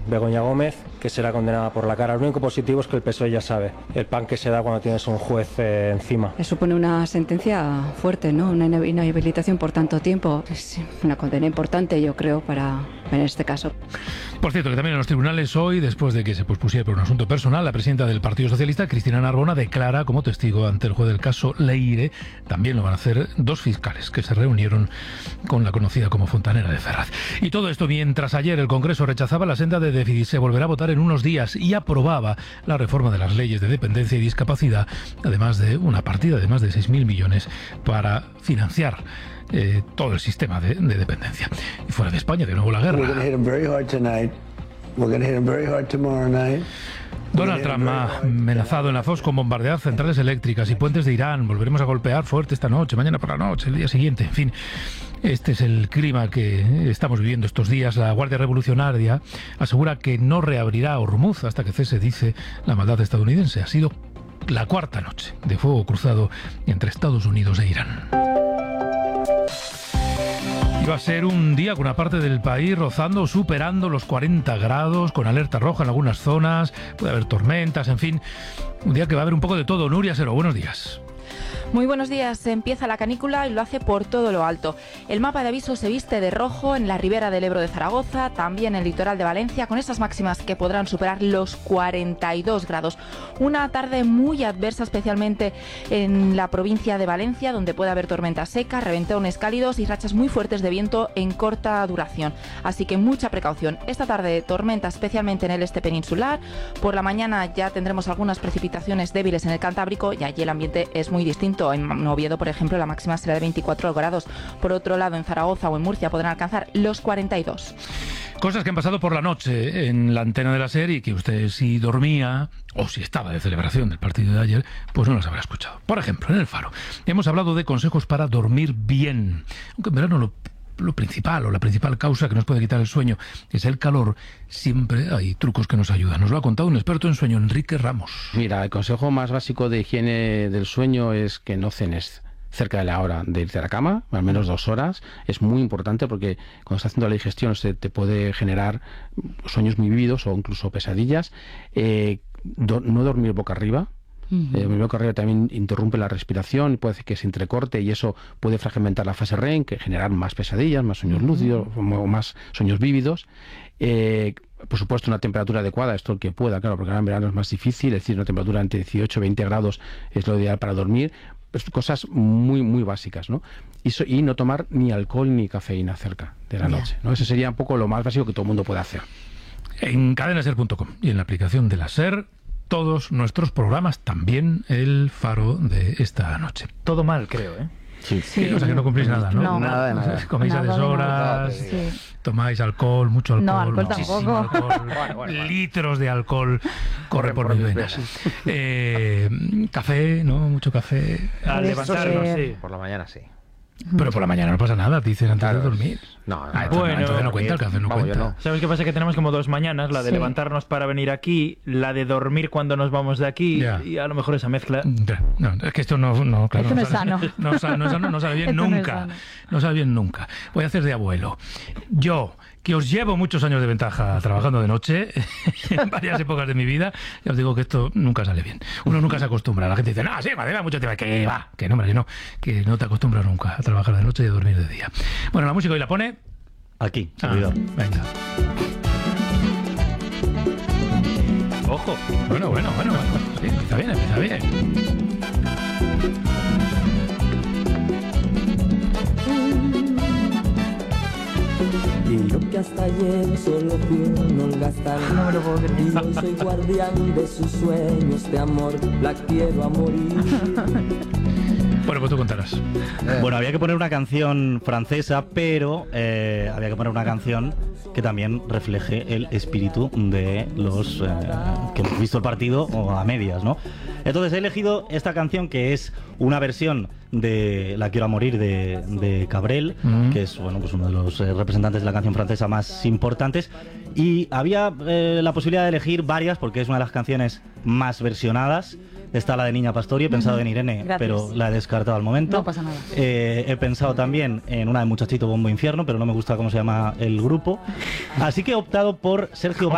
Begoña Gómez, que será condenada por la cara. Lo único positivo es que el PSOE ya sabe el pan que se da cuando tienes un juez encima. Supone una sentencia fuerte, ¿no? Una inhabilitación por tanto tiempo. Es una condena importante, yo creo, en este caso. Por cierto, que también en los tribunales hoy, después de que se pospusiera por un asunto personal, la presidenta del Partido Socialista, Cristina Narbona, declara como testigo ante el juez del caso Leire. También lo van a hacer dos fiscales que se reunieron con la conocida como Fontanera de Ferraz. Y todo esto mientras ayer el Congreso rechazaba la senda de déficit, se volverá a votar en unos días y aprobaba la reforma de las leyes de dependencia y discapacidad, además de una partida de más de 6.000 millones para financiar todo el sistema de dependencia. Y fuera de España, de nuevo la guerra. Donald Trump ha amenazado en la Fox con bombardear centrales eléctricas y puentes de Irán. Volveremos a golpear fuerte esta noche, mañana por la noche, el día siguiente. En fin, este es el clima que estamos viviendo estos días. La Guardia Revolucionaria asegura que no reabrirá Hormuz hasta que cese, dice, la maldad estadounidense. Ha sido la cuarta noche de fuego cruzado entre Estados Unidos e Irán. Iba a ser un día con una parte del país rozando o superando los 40 grados, con alerta roja en algunas zonas, puede haber tormentas, en fin, un día que va a haber un poco de todo. Nuria Sero, buenos días. Muy buenos días. Empieza la canícula y lo hace por todo lo alto. El mapa de aviso se viste de rojo en la ribera del Ebro de Zaragoza, también en el litoral de Valencia, con esas máximas que podrán superar los 42 grados. Una tarde muy adversa, especialmente en la provincia de Valencia, donde puede haber tormentas secas, reventones cálidos y rachas muy fuertes de viento en corta duración. Así que mucha precaución. Esta tarde tormenta especialmente en el este peninsular. Por la mañana ya tendremos algunas precipitaciones débiles en el Cantábrico y allí el ambiente es muy distinto. En Oviedo, por ejemplo, la máxima será de 24 grados. Por otro lado, en Zaragoza o en Murcia podrán alcanzar los 42. Cosas que han pasado por la noche en la antena de la SER y que usted, si dormía o si estaba de celebración del partido de ayer, pues no las habrá escuchado. Por ejemplo, en El Faro hemos hablado de consejos para dormir bien. Aunque en verano lo principal o la principal causa que nos puede quitar el sueño es el calor, siempre hay trucos que nos ayudan. Nos lo ha contado un experto en sueño, Enrique Ramos. Mira, el consejo más básico de higiene del sueño es que no cenes cerca de la hora de irte a la cama, al menos 2 horas. Es muy importante porque cuando estás haciendo la digestión se te puede generar sueños muy vívidos o incluso pesadillas. No dormir boca arriba. El boca arriba también interrumpe la respiración, puede hacer que se entrecorte y eso puede fragmentar la fase REM, que generar más pesadillas, más sueños lúcidos o más sueños vívidos. Por supuesto, una temperatura adecuada, esto el que pueda, claro, porque ahora en verano es más difícil, es decir, una temperatura entre 18 y 20 grados es lo ideal para dormir. Pues cosas muy, muy básicas, ¿no? Y no tomar ni alcohol ni cafeína cerca de la noche, ¿no? Eso sería un poco lo más básico que todo el mundo puede hacer. En cadenaser.com y en la aplicación de la SER, todos nuestros programas, también el Faro de esta noche. Todo mal, creo, ¿eh? Sí. O sea que no cumplís nada, ¿no? No. Nada de nada. Coméis a deshoras, tomáis alcohol, mucho alcohol. No, alcohol muchísimo tampoco. alcohol, Bueno. Litros de alcohol corre por mis venas. Café, ¿no? Mucho café. Al levantarnos, sí. Por la mañana sí. Pero por la mañana no pasa nada, dicen antes de dormir. No, Bueno, entonces no cuenta, el café no vamos, cuenta. yo no. ¿Sabes qué pasa? Que tenemos como 2 mañanas, la de levantarnos para venir aquí, la de dormir cuando nos vamos de aquí, Ya. y a lo mejor esa mezcla... No, es que esto no, claro, Esto no es sano. No sabe bien Esto no es nunca. sano. No sabe bien nunca. Voy a hacer de abuelo. Yo, que os llevo muchos años de ventaja trabajando de noche, en varias épocas de mi vida, ya os digo que esto nunca sale bien. Uno nunca se acostumbra. La gente dice, no, sí, me lleva mucho tiempo. Que va, que no, hombre, que no te acostumbras nunca a trabajar de noche y a dormir de día. Bueno, la música hoy la pone... Aquí, Venga. ¡Ojo! Bueno. Sí, empieza bien. Y yo que hasta ayer solo fui un holgazán. No me lo puedo creer. Y hoy soy guardián de sus sueños de amor. La quiero a morir. Bueno, pues tú contarás. Bueno, había que poner una canción francesa, pero había que poner una canción que también refleje el espíritu de los que hemos visto el partido o a medias, ¿no? Entonces he elegido esta canción que es una versión de La quiero a morir de Cabrel, que es pues uno de los representantes de la canción francesa más importantes. Y había la posibilidad de elegir varias porque es una de las canciones más versionadas. Está la de Niña Pastori, he pensado en Irene, Gracias. pero la he descartado al momento. No pasa nada. He pensado también en una de Muchachito Bombo Infierno, pero no me gusta cómo se llama el grupo. Así que he optado por Sergio